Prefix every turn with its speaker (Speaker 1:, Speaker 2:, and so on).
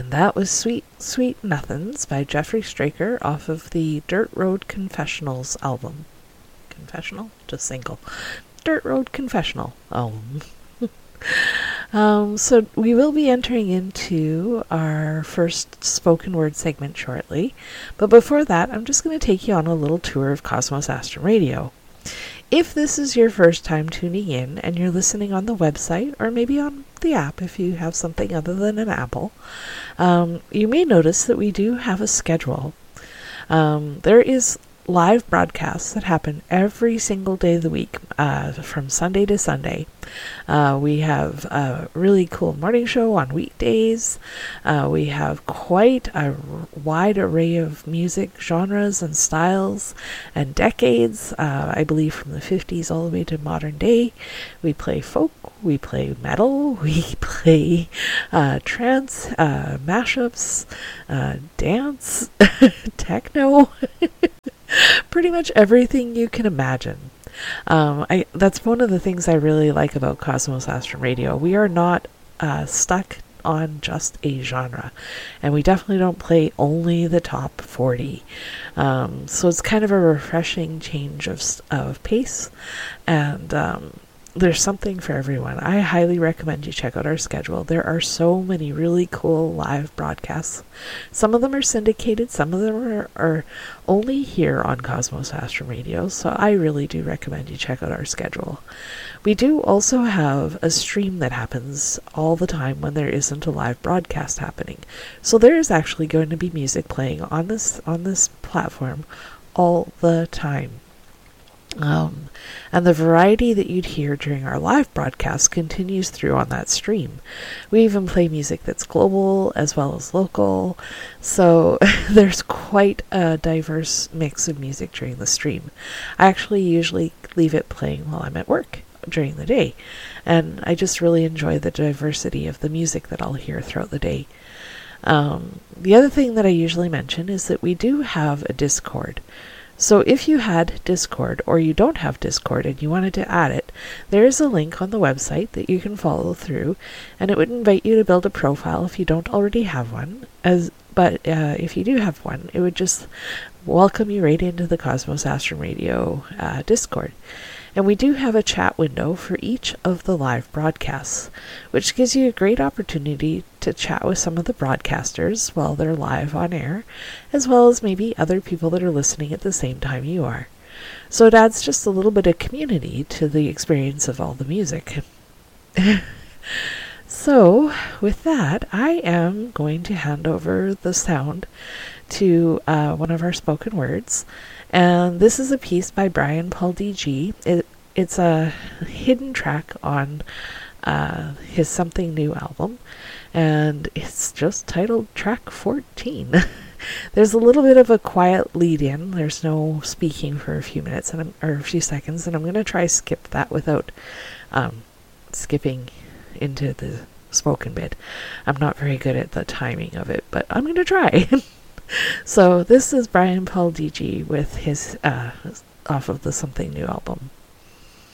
Speaker 1: And that was Sweet Sweet Nothings by Jeffrey Straker off of the Dirt Road Confessionals album. Confessional? Just single. Dirt Road Confessional album. So we will be entering into our first spoken word segment shortly. But before that, I'm just going to take you on a little tour of Cosmos Astrum Radio. If this is your first time tuning in and you're listening on the website or maybe on the app if you have something other than an Apple, you may notice that we do have a schedule. There is live broadcasts that happen every single day of the week, from Sunday to Sunday. We have a really cool morning show on weekdays. We have quite a wide array of music genres and styles and decades, I believe from the 50s all the way to modern day. We play folk, we play metal, we play trance, mashups, dance, techno, pretty much everything you can imagine. That's one of the things I really like about Cosmos Astrum Radio. We are not stuck on just a genre, and we definitely don't play only the top 40. So it's kind of a refreshing change of pace, and there's something for everyone. I highly recommend you check out our schedule. There are so many really cool live broadcasts. Some of them are syndicated, some of them are only here on Cosmos Astrum Radio, so I really do recommend you check out our schedule. We do also have a stream that happens all the time when there isn't a live broadcast happening. So there is actually going to be music playing on this platform all the time. And the variety that you'd hear during our live broadcast continues through on that stream. We even play music that's global as well as local, so there's quite a diverse mix of music during the stream. I actually usually leave it playing while I'm at work during the day, and I just really enjoy the diversity of the music that I'll hear throughout the day. The other thing that I usually mention is that we do have a Discord. So if you had Discord or you don't have Discord and you wanted to add it, there is a link on the website that you can follow through, and it would invite you to build a profile if you don't already have one. But if you do have one, it would just welcome you right into the Cosmos Astrum Radio Discord. And we do have a chat window for each of the live broadcasts, which gives you a great opportunity to chat with some of the broadcasters while they're live on air, as well as maybe other people that are listening at the same time you are. So it adds just a little bit of community to the experience of all the music. So, with that, I am going to hand over the sound to one of our spoken words. And this is a piece by Brian Paul DG. It's a hidden track on his Something New album, and it's just titled Track 14. There's a little bit of a quiet lead in. There's no speaking for a few minutes or a few seconds, and I'm going to try skip that without skipping into the spoken bit. I'm not very good at the timing of it, but I'm going to try. So this is Brian Paul DG with his off of the Something New album.